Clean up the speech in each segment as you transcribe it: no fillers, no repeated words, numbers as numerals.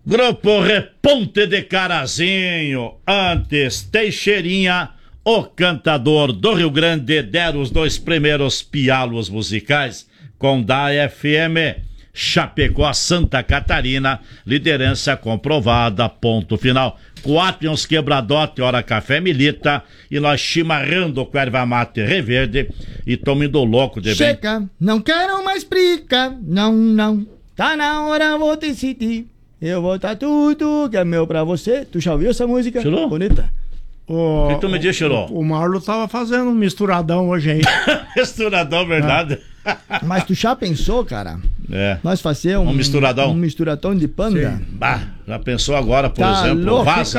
Grupo Reponte de Carazinho, antes Teixeirinha, o cantador do Rio Grande, deram os 2 primeiros pialos musicais com da FM. Chapecó, Santa Catarina, liderança comprovada, ponto final. 4 e uns quebradote, hora café milita, e nós chimarrando com erva mate reverde e tomando louco de bem. Chega, não quero mais briga, não, tá na hora, vou decidir. Eu vou dar tudo que é meu pra você. Tu já ouviu essa música? Chilô? Bonita. O que tu me diz, Chilô? O Marlo tava fazendo um misturadão hoje aí. Misturadão, verdade? Mas tu já pensou, cara? É. Nós fazer Um misturadão? Um misturadão de panda? Sim. Bah, já pensou agora, por Tá exemplo, louco, vaza?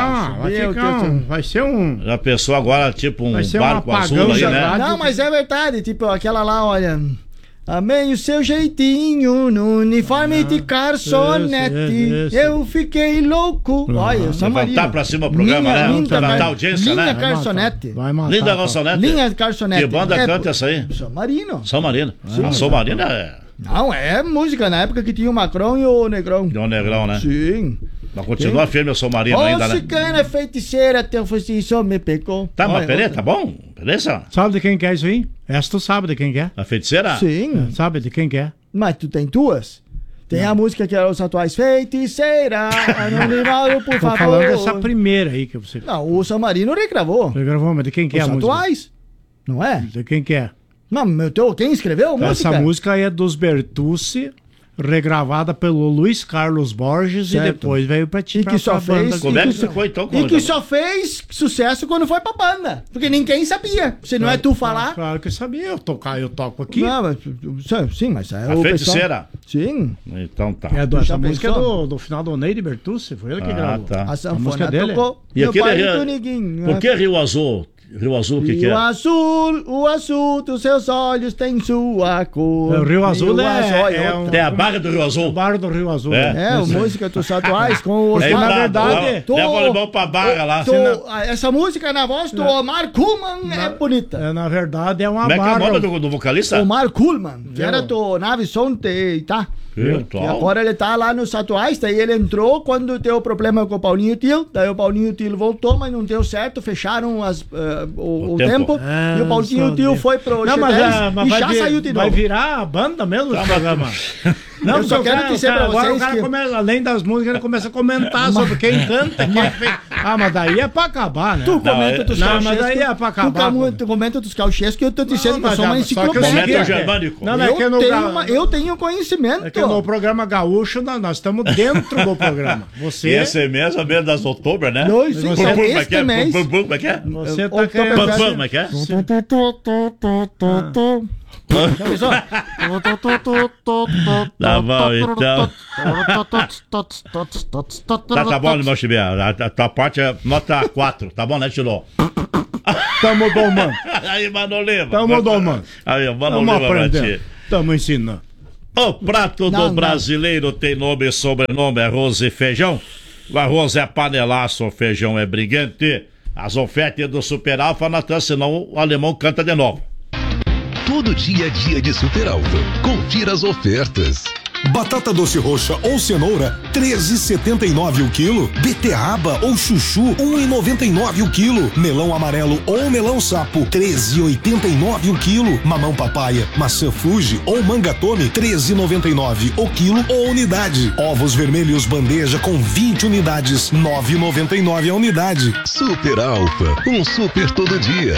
Vai ser um... Já pensou agora, tipo, um Vai ser um barco azul apagão aí, de né? rádio. Não, mas é verdade. Tipo, aquela lá, olha... Amei o seu jeitinho no uniforme de garçonete. Isso. Eu fiquei louco. Olha, São Marino. Levantar pra cima o programa, né? Linda, Levantar a audiência, linha né? garçonete. Vai matar. Linda garçonete. Linha garçonete. Que banda canta essa aí? São Marino. São Marino. São Marino é... Não, é música na época que tinha o Macron e o Negrão. Deu um negrão, né? Sim. Mas continua firme o São Marino Ô, ainda, né? cigana feiticeira, teu focinho me pegou. Tá, mas Olha, peraí, outra. tá bom? Beleza? Sabe de quem que é isso aí? Essa tu sabe de quem que é? A feiticeira? Sim. Sabe de quem que é? Mas tu tem duas? Tem a música que era os atuais feiticeira, anonimato, por Tô favor. falando dessa primeira aí que você... Não, o São Marino regravou. Você gravou, mas de quem que é Os a música? atuais, não é? De quem que é? Não, quem escreveu a música? Essa música é dos Bertucci, regravada pelo Luiz Carlos Borges Certo. e depois veio pra ti. E que só fez... Como é que e que ficou, então? E que só fez sucesso quando foi pra banda. Porque ninguém sabia. Se não é tu falar... Claro que eu sabia, eu toco aqui. Não, mas, sim, mas é A o feiticeira? Pessoal... Sim. Então tá. Essa já música é pensou? do final do Neide Bertucci, foi ele que Ah, gravou. tá. A música sanfona dele? tocou. E meu aquele... palito ninguém. Por que Rio Azul? Rio Azul, o que que é? O azul dos seus olhos tem sua cor. O Rio Azul é um... Tem a barra do Rio Azul. O bar do Rio Azul. É. É, música dos atuais com os... Aí, na pra- verdade, leva o alemão pra barra lá. Essa música na voz do Omar Kuhlman é bonita. Na verdade é uma Como é que é o barra. nome do vocalista? Omar Kuhlman, que era do Nave Sonte, tá? E agora ele tá lá nos atuais, daí ele entrou quando deu problema com o Paulinho Til, daí o Paulinho Til voltou, mas não deu certo, fecharam o tempo, e o Paulinho Til foi pro Não, G10 mas e vai já saiu de vai novo. virar a banda mesmo esse programa. Não, Eu só porque quero dizer pra agora vocês o cara que- começa, além das músicas, ele começa a comentar sobre quem canta, quem fez. Ah, mas daí é pra acabar, né? Tu comenta dos não, cauchês mas daí é pra acabar. Tu comenta dos cauchês que eu tô dizendo que eu mas sou uma só que eu enciclopédia. Comenta o É. germânico. Não, é que no Eu tenho conhecimento. É que no programa gaúcho nós estamos dentro do programa. Você, Esse é mês de outubro, né? Não, sim, Pum, pum, como é este que é? mês. Pum, pum, como é que é? você tá Pum, querendo... Pum, pum, como é que é? Já pensou? Tá bom, então. Tá bom, irmão Chibier. A tua parte é nota 4, tá bom, né, Chilô? Tamo domando. Aí, Manoleva. Tamo domando. Aí, Tamo Manoleva pra aprendendo. ti. Tamo ensinando. O prato do Não. brasileiro tem nome e sobrenome, arroz e feijão. O arroz é panelaço, o feijão é brigante. As ofertas do Super Alfa, Natan, senão o alemão canta de novo. Todo dia é dia de Super Alfa. Confira as ofertas. Batata doce roxa ou cenoura, 13,79 o quilo. Beterraba ou chuchu, 1,99 o quilo. Melão amarelo ou melão sapo, 13,89 o quilo. Mamão papaya, maçã Fuji ou mangatome, 13,99 o quilo ou unidade. Ovos vermelhos bandeja com 20 unidades, 9,99 a unidade. Super Alfa, um super todo dia.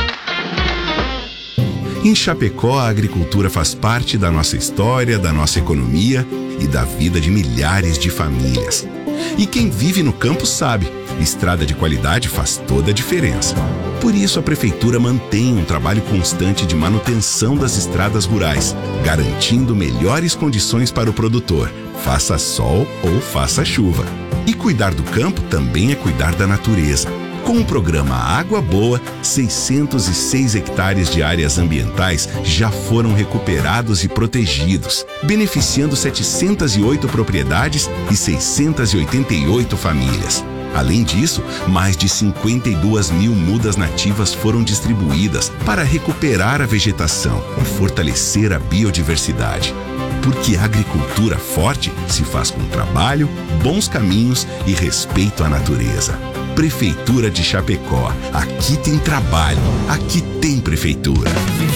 Em Chapecó, a agricultura faz parte da nossa história, da nossa economia e da vida de milhares de famílias. E quem vive no campo sabe, estrada de qualidade faz toda a diferença. Por isso, a Prefeitura mantém um trabalho constante de manutenção das estradas rurais, garantindo melhores condições para o produtor, faça sol ou faça chuva. E cuidar do campo também é cuidar da natureza. Com o programa Água Boa, 606 hectares de áreas ambientais já foram recuperados e protegidos, beneficiando 708 propriedades e 688 famílias. Além disso, mais de 52 mil mudas nativas foram distribuídas para recuperar a vegetação e fortalecer a biodiversidade. Porque a agricultura forte se faz com trabalho, bons caminhos e respeito à natureza. Prefeitura de Chapecó. Aqui tem trabalho, aqui tem prefeitura.